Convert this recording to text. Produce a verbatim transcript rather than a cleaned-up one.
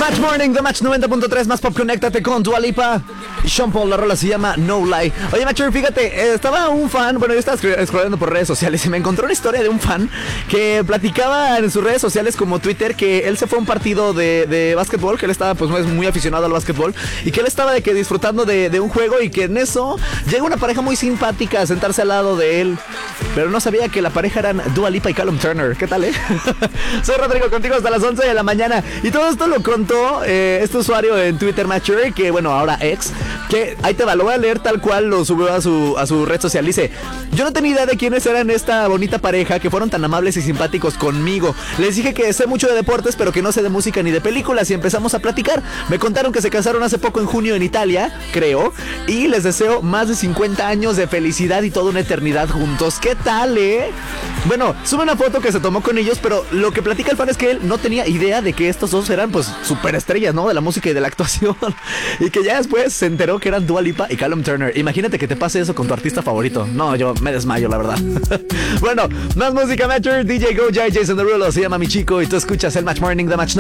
Match Morning, The Match noventa punto tres, más pop, conéctate con Dua Lipa y Sean Paul. La rola se llama No Lie. Oye, Matcher, fíjate, eh, estaba un fan, bueno, yo estaba scrollando por redes sociales y me encontré una historia de un fan que platicaba en sus redes sociales como Twitter que él se fue a un partido de, de básquetbol, que él estaba pues muy aficionado al básquetbol y que él estaba de que disfrutando de, de un juego y que en eso llega una pareja muy simpática a sentarse al lado de él, pero no sabía que la pareja eran Dua Lipa y Callum Turner. ¿Qué tal, eh? Soy Rodrigo, contigo hasta las once de la mañana y todo esto lo contó eh, este usuario en Twitter, Matcher, que bueno, ahora ex, que ahí te va, lo voy a leer tal cual lo subió a su, a su red social. Dice: yo no tenía idea de quiénes eran esta bonita pareja que fueron tan amables y simpáticos conmigo. Les dije que sé mucho de deportes, pero que no sé de música ni de películas, y empezamos a platicar. Me contaron que se casaron hace poco en junio en Italia, creo, y les deseo más de cincuenta años de felicidad y toda una eternidad juntos. ¿Qué tal, eh? Bueno, sube una foto que se tomó con ellos, pero lo que platica el fan es que él no tenía idea de que estos dos eran pues superestrellas, ¿no? De la música y de la actuación. Y que ya después se enteró que eran Dua Lipa y Callum Turner. Imagínate que te pase eso con tu artista favorito. No, yo me desmayo, la verdad. Bueno, más música, Matcher. D J Go, Jason Derulo, se llama Mi Chico, y tú escuchas el Match Morning, The Match